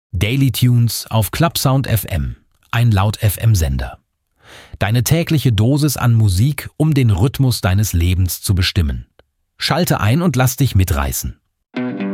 Daily Tunes auf Clubsound FM, ein Laut-FM-Sender. Deine tägliche Dosis an Musik, um den Rhythmus deines Lebens zu bestimmen. Schalte ein und lass dich mitreißen.